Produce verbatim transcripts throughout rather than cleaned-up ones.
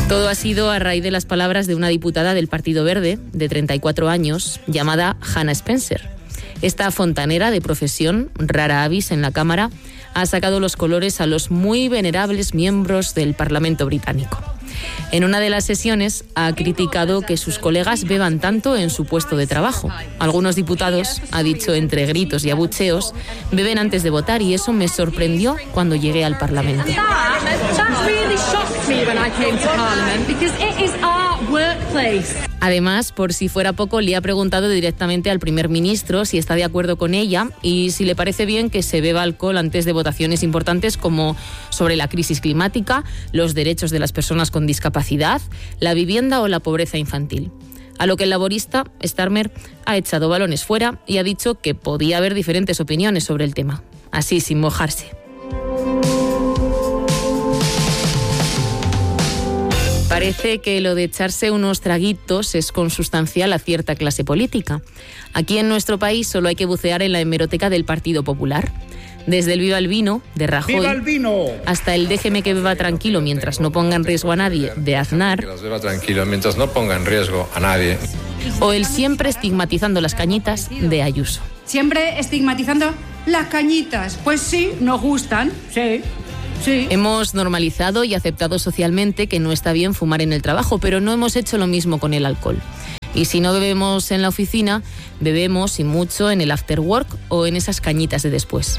Todo ha sido a raíz de las palabras de una diputada del Partido Verde, de treinta y cuatro años, llamada Hannah Spencer. Esta fontanera de profesión, rara avis en la Cámara, ha sacado los colores a los muy venerables miembros del Parlamento británico. En una de las sesiones ha criticado que sus colegas beban tanto en su puesto de trabajo. Algunos diputados, ha dicho entre gritos y abucheos, beben antes de votar y eso me sorprendió cuando llegué al Parlamento. Además, por si fuera poco, le ha preguntado directamente al primer ministro si está de acuerdo con ella y si le parece bien que se beba alcohol antes de votaciones importantes como sobre la crisis climática, los derechos de las personas con discapacidad, la vivienda o la pobreza infantil. A lo que el laborista, Starmer, ha echado balones fuera y ha dicho que podía haber diferentes opiniones sobre el tema. Así, sin mojarse. Parece que lo de echarse unos traguitos es consustancial a cierta clase política. Aquí en nuestro país solo hay que bucear en la hemeroteca del Partido Popular. Desde el Viva el Vino, de Rajoy, ¡Viva el vino!, hasta el déjeme que beba tranquilo mientras no ponga en riesgo a nadie, de Aznar, que las beba tranquilo mientras no ponga en riesgo a nadie, o el siempre estigmatizando las cañitas, de Ayuso. Siempre estigmatizando las cañitas. Pues sí, nos gustan, sí. Sí. Hemos normalizado y aceptado socialmente que no está bien fumar en el trabajo, pero no hemos hecho lo mismo con el alcohol. Y si no bebemos en la oficina, bebemos y mucho en el after work o en esas cañitas de después.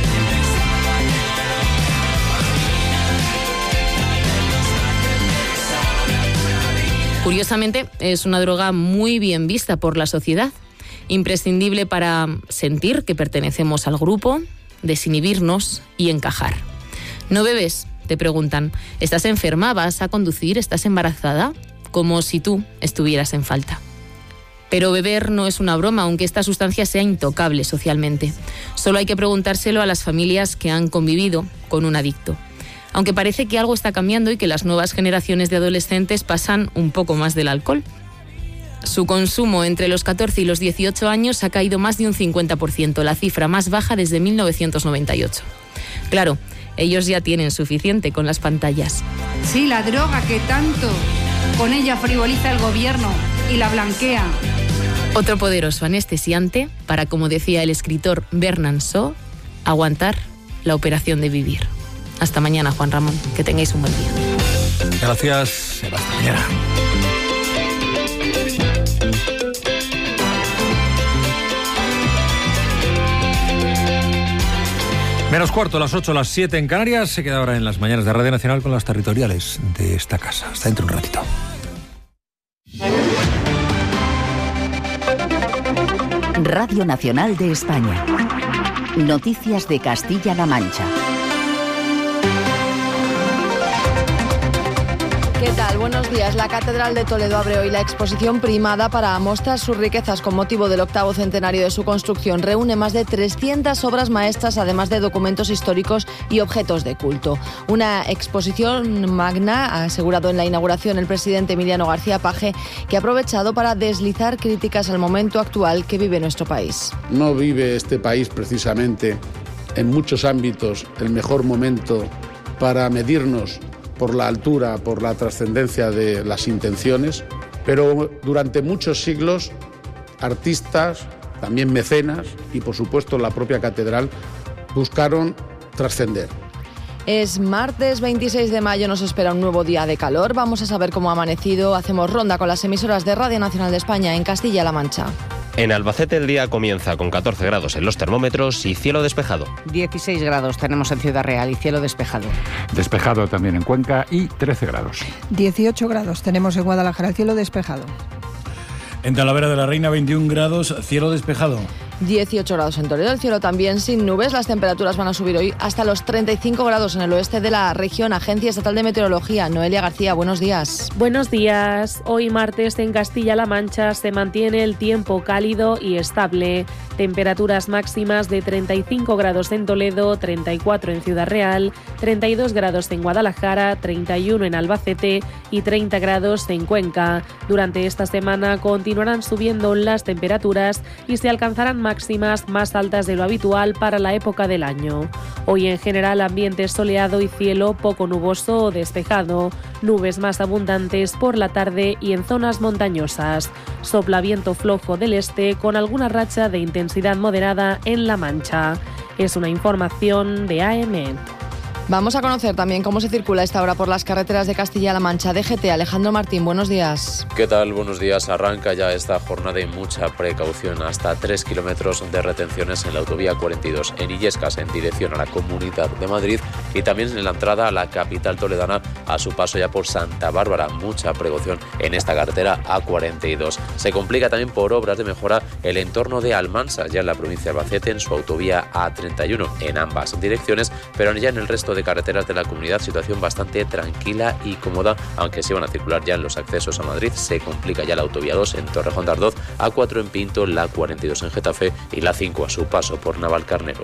Curiosamente, es una droga muy bien vista por la sociedad, imprescindible para sentir que pertenecemos al grupo, desinhibirnos y encajar. ¿No bebes?, te preguntan. ¿Estás enferma? ¿Vas a conducir? ¿Estás embarazada? Como si tú estuvieras en falta. Pero beber no es una broma, aunque esta sustancia sea intocable socialmente. Solo hay que preguntárselo a las familias que han convivido con un adicto. Aunque parece que algo está cambiando y que las nuevas generaciones de adolescentes pasan un poco más del alcohol. Su consumo entre los catorce y los dieciocho años ha caído más de un cincuenta por ciento, la cifra más baja desde mil novecientos noventa y ocho. Claro, ellos ya tienen suficiente con las pantallas. Sí, la droga que tanto con ella frivoliza el gobierno y la blanquea. Otro poderoso anestesiante para, como decía el escritor Bernard Shaw, aguantar la operación de vivir. Hasta mañana, Juan Ramón. Que tengáis un buen día. Gracias. Hasta mañana. Menos cuarto, las ocho, las siete en Canarias. Se queda ahora en las mañanas de Radio Nacional con las territoriales de esta casa. Hasta dentro de un ratito. Radio Nacional de España. Noticias de Castilla-La Mancha. ¿Qué tal? Buenos días. La Catedral de Toledo abre hoy la exposición Primada para mostrar sus riquezas con motivo del octavo centenario de su construcción. Reúne más de trescientas obras maestras, además de documentos históricos y objetos de culto. Una exposición magna, ha asegurado en la inauguración el presidente Emiliano García Paje, que ha aprovechado para deslizar críticas al momento actual que vive nuestro país. No vive este país precisamente en muchos ámbitos el mejor momento para medirnos por la altura, por la trascendencia de las intenciones, pero durante muchos siglos artistas, también mecenas y por supuesto la propia catedral buscaron trascender. Es martes veintiséis de mayo, nos espera un nuevo día de calor. Vamos a saber cómo ha amanecido. Hacemos ronda con las emisoras de Radio Nacional de España en Castilla-La Mancha. En Albacete el día comienza con catorce grados en los termómetros y cielo despejado. dieciséis grados tenemos en Ciudad Real y cielo despejado. Despejado también en Cuenca y trece grados. dieciocho grados tenemos en Guadalajara, cielo despejado. En Talavera de la Reina veintiún grados, cielo despejado. dieciocho grados en Toledo, el cielo también sin nubes. Las temperaturas van a subir hoy hasta los treinta y cinco grados en el oeste de la región. Agencia Estatal de Meteorología, Noelia García, buenos días. Buenos días. Hoy martes en Castilla-La Mancha se mantiene el tiempo cálido y estable. Temperaturas máximas de treinta y cinco grados en Toledo, treinta y cuatro en Ciudad Real, treinta y dos grados en Guadalajara, treinta y uno en Albacete y treinta grados en Cuenca. Durante esta semana continuarán subiendo las temperaturas y se alcanzarán máximas más altas de lo habitual para la época del año. Hoy en general ambiente soleado y cielo poco nuboso o despejado, nubes más abundantes por la tarde y en zonas montañosas. Sopla viento flojo del este con alguna racha de intensidad moderada en La Mancha. Es una información de A M. Vamos a conocer también cómo se circula a esta hora por las carreteras de Castilla-La Mancha. D G T, Alejandro Martín, buenos días. ¿Qué tal? Buenos días. Arranca ya esta jornada y mucha precaución. Hasta tres kilómetros de retenciones en la autovía cuarenta y dos en Illescas en dirección a la Comunidad de Madrid y también en la entrada a la capital toledana a su paso ya por Santa Bárbara. Mucha precaución en esta carretera A cuarenta y dos. Se complica también por obras de mejora el entorno de Almansa, ya en la provincia de Albacete, en su autovía A treinta y uno en ambas direcciones, pero ya en el resto de carreteras de la comunidad situación bastante tranquila y cómoda, aunque se van a circular ya en los accesos a Madrid. Se complica ya la autovía dos en Torrejón de Ardoz, A cuatro en Pinto, la cuarenta y dos en Getafe y la cinco a su paso por Navalcarnero.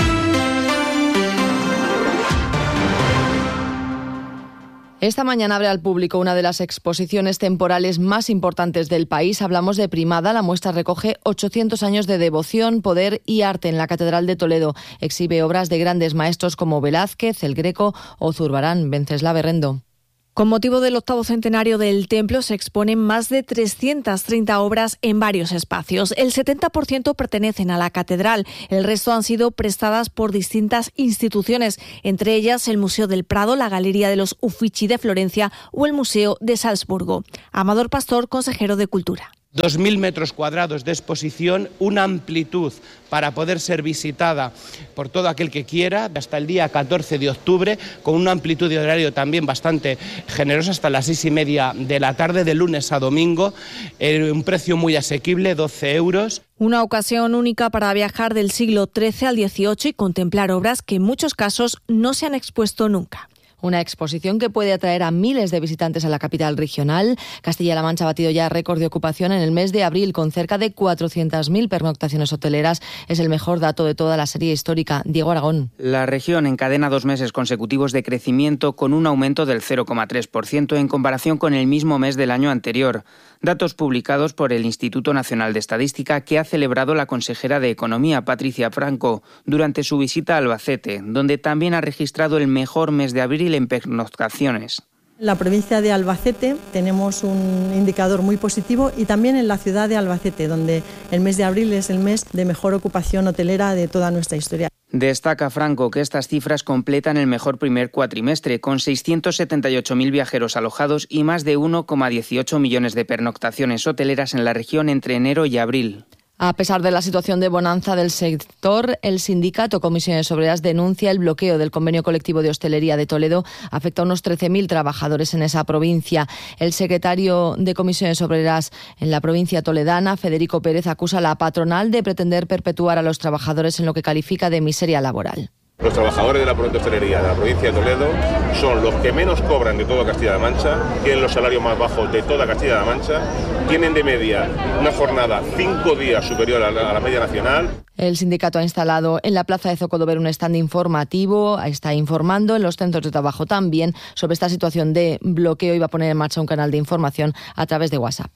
Esta mañana abre al público una de las exposiciones temporales más importantes del país. Hablamos de Primada. La muestra recoge ochocientos años de devoción, poder y arte en la Catedral de Toledo. Exhibe obras de grandes maestros como Velázquez, El Greco o Zurbarán. Venceslao Berrendo. Con motivo del octavo centenario del templo se exponen más de trescientas treinta obras en varios espacios. El setenta por ciento pertenecen a la catedral, el resto han sido prestadas por distintas instituciones, entre ellas el Museo del Prado, la Galería de los Uffizi de Florencia o el Museo de Salzburgo. Amador Pastor, consejero de Cultura. dos mil metros cuadrados de exposición, una amplitud para poder ser visitada por todo aquel que quiera, hasta el día catorce de octubre, con una amplitud de horario también bastante generosa, hasta las seis y media de la tarde, de lunes a domingo, eh, un precio muy asequible, doce euros. Una ocasión única para viajar del siglo trece al dieciocho y contemplar obras que en muchos casos no se han expuesto nunca. Una exposición que puede atraer a miles de visitantes a la capital regional. Castilla-La Mancha ha batido ya récord de ocupación en el mes de abril con cerca de cuatrocientas mil pernoctaciones hoteleras. Es el mejor dato de toda la serie histórica. Diego Aragón. La región encadena dos meses consecutivos de crecimiento con un aumento del cero coma tres por ciento en comparación con el mismo mes del año anterior. Datos publicados por el Instituto Nacional de Estadística que ha celebrado la consejera de Economía, Patricia Franco, durante su visita a Albacete, donde también ha registrado el mejor mes de abril en pernoctaciones. En la provincia de Albacete tenemos un indicador muy positivo y también en la ciudad de Albacete, donde el mes de abril es el mes de mejor ocupación hotelera de toda nuestra historia. Destaca Franco que estas cifras completan el mejor primer cuatrimestre, con seiscientos setenta y ocho mil viajeros alojados y más de uno coma dieciocho millones de pernoctaciones hoteleras en la región entre enero y abril. A pesar de la situación de bonanza del sector, el sindicato Comisiones Obreras denuncia el bloqueo del convenio colectivo de hostelería de Toledo. Afecta a unos trece mil trabajadores en esa provincia. El secretario de Comisiones Obreras en la provincia toledana, Federico Pérez, acusa a la patronal de pretender perpetuar a los trabajadores en lo que califica de miseria laboral. Los trabajadores de la provincia de hostelería de la provincia de Toledo son los que menos cobran de toda Castilla-La Mancha, tienen los salarios más bajos de toda Castilla-La Mancha, tienen de media una jornada cinco días superior a la, a la media nacional. El sindicato ha instalado en la plaza de Zocodover un stand informativo, está informando en los centros de trabajo también sobre esta situación de bloqueo y va a poner en marcha un canal de información a través de WhatsApp.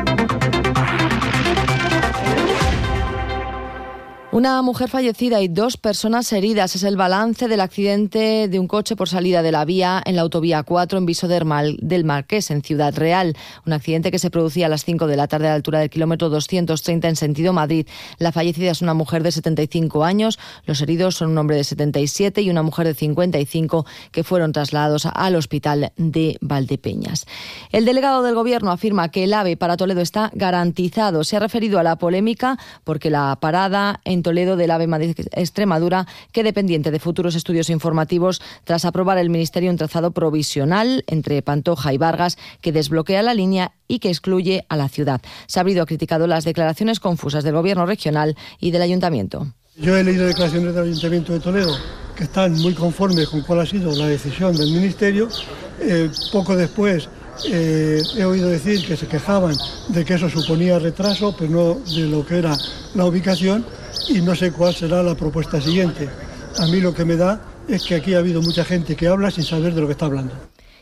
Una mujer fallecida y dos personas heridas es el balance del accidente de un coche por salida de la vía en la autovía cuatro en Viso del Marqués, en Ciudad Real. Un accidente que se producía a las cinco de la tarde a la altura del kilómetro doscientos treinta en sentido Madrid. La fallecida es una mujer de setenta y cinco años, los heridos son un hombre de setenta y siete y una mujer de cincuenta y cinco que fueron trasladados al hospital de Valdepeñas. El delegado del Gobierno afirma que el AVE para Toledo está garantizado. Se ha referido a la polémica porque la parada en Toledo del AVE Madrid-Extremadura quede pendiente de futuros estudios informativos tras aprobar el Ministerio un trazado provisional entre Pantoja y Vargas que desbloquea la línea y que excluye a la ciudad. Sabrido ha criticado las declaraciones confusas del Gobierno regional y del Ayuntamiento. Yo he leído declaraciones del Ayuntamiento de Toledo que están muy conformes con cuál ha sido la decisión del Ministerio. Eh, poco después eh, he oído decir que se quejaban de que eso suponía retraso, pero no de lo que era la ubicación, y no sé cuál será la propuesta siguiente. A mí lo que me da es que aquí ha habido mucha gente que habla sin saber de lo que está hablando.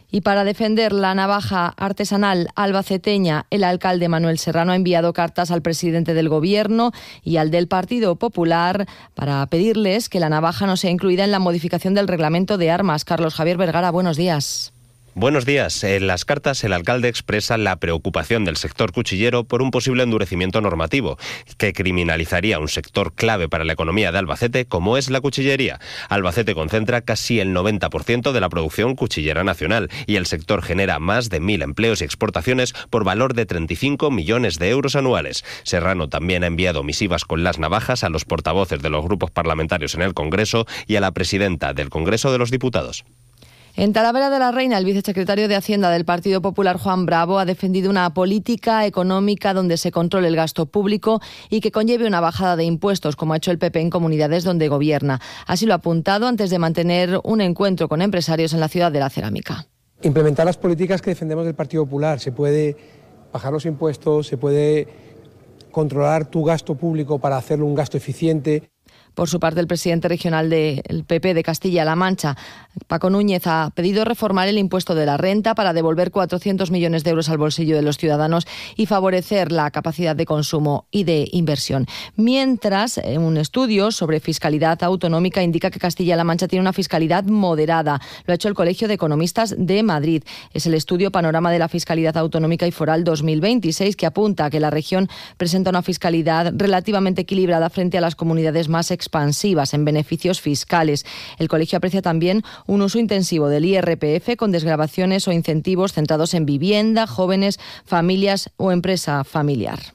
Y para defender la navaja artesanal albaceteña, el alcalde Manuel Serrano ha enviado cartas al presidente del Gobierno y al del Partido Popular para pedirles que la navaja no sea incluida en la modificación del reglamento de armas. Carlos Javier Vergara, buenos días. Buenos días. En las cartas, el alcalde expresa la preocupación del sector cuchillero por un posible endurecimiento normativo que criminalizaría un sector clave para la economía de Albacete, como es la cuchillería. Albacete concentra casi el noventa por ciento de la producción cuchillera nacional y el sector genera más de mil empleos y exportaciones por valor de treinta y cinco millones de euros anuales. Serrano también ha enviado misivas con las navajas a los portavoces de los grupos parlamentarios en el Congreso y a la presidenta del Congreso de los Diputados. En Talavera de la Reina, el vicesecretario de Hacienda del Partido Popular, Juan Bravo, ha defendido una política económica donde se controle el gasto público y que conlleve una bajada de impuestos, como ha hecho el P P en comunidades donde gobierna. Así lo ha apuntado antes de mantener un encuentro con empresarios en la ciudad de la cerámica. Implementar las políticas que defendemos del Partido Popular. Se puede bajar los impuestos, se puede controlar tu gasto público para hacerlo un gasto eficiente. Por su parte, el presidente regional del P P de Castilla-La Mancha, Paco Núñez, ha pedido reformar el impuesto de la renta para devolver cuatrocientos millones de euros al bolsillo de los ciudadanos y favorecer la capacidad de consumo y de inversión. Mientras, un estudio sobre fiscalidad autonómica indica que Castilla-La Mancha tiene una fiscalidad moderada. Lo ha hecho el Colegio de Economistas de Madrid. Es el estudio Panorama de la Fiscalidad Autonómica y Foral dos mil veintiséis que apunta a que la región presenta una fiscalidad relativamente equilibrada frente a las comunidades más expansivas en beneficios fiscales. El colegio aprecia también un uso intensivo del I R P F con desgravaciones o incentivos centrados en vivienda, jóvenes, familias o empresa familiar.